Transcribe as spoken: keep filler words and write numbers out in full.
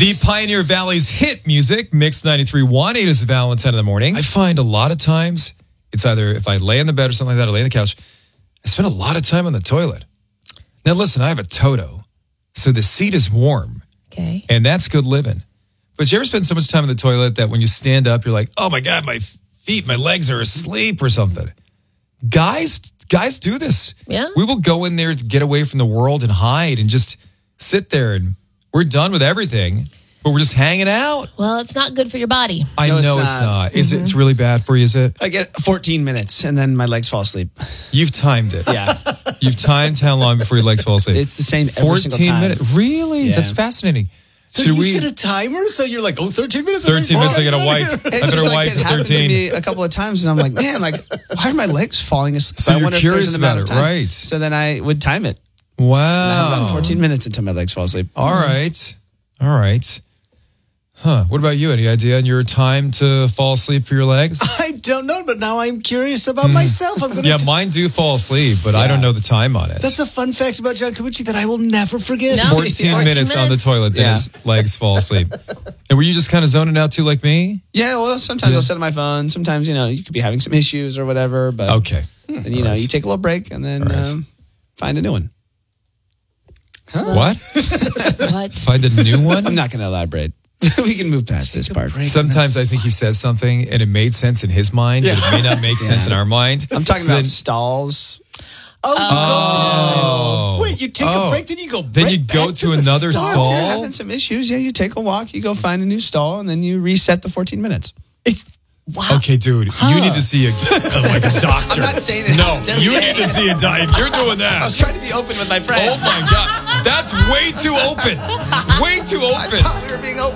The Pioneer Valley's hit music, Mix ninety-three point one. It is Valentine in the morning. I find a lot of times, it's either if I lay in the bed or something like that, or lay on the couch, I spend a lot of time on the toilet. Now, listen, I have a Toto, so the seat is warm. Okay. And that's good living. But you ever spend so much time in the toilet that when you stand up, you're like, oh my God, my feet, my legs are asleep or something. Guys, guys do this. Yeah. We will go in there to get away from the world and hide and just sit there, and we're done with everything, but we're just hanging out. Well, it's not good for your body. I No, it's know it's not. not. Is it? It's really bad for you, is it? I get fourteen minutes and then my legs fall asleep. You've timed it. Yeah. You've timed how long before your legs fall asleep? It's the same every single fourteen time. minutes. Really? Yeah. That's fascinating. So Should you we? set a timer? So you're like, oh, thirteen minutes? thirteen minutes, I got to wipe. I It's better just like wipe it at happened to thirteen. me a couple of times, and I'm like, man, like, why are my legs falling asleep? So I you're wonder if curious there's an amount about of it, time. right. So then I would time it. I have about Wow. fourteen minutes until my legs fall asleep. All right. All right. Huh. What about you? Any idea on your time to fall asleep for your legs? I don't know, but now I'm curious about myself. I'm gonna Yeah, t- mine do fall asleep, but I don't know the time on it. That's a fun fact about John Kavuchi that I will never forget. No. fourteen, fourteen minutes, on the minutes. toilet, then Yeah. his legs fall asleep. And were you just kind of zoning out too, like me? Yeah, well, sometimes Yeah. I'll set on my phone. Sometimes, you know, you could be having some issues or whatever. But Okay. then, you know, you take a little break and then All right. um, find a new one. What? What? Find a new one? I'm not going to elaborate. We can move past this part. Sometimes I think he says something and it made sense in his mind, but it may not make sense in our mind. I'm talking So about then- stalls. Oh, Oh. wait, you take Oh. a break, then you go Then right you go back to the another stall. stall? If you're having some issues, yeah, you take a walk, you go find a new stall, and then you reset the fourteen minutes. It's, wow. Okay, dude, you need to see a, a like a doctor. I'm not saying it. No, you need to see a doctor. You're doing I was that. trying to be open with my friends. Oh my God, that's way too open. Way too I open. thought we were being open.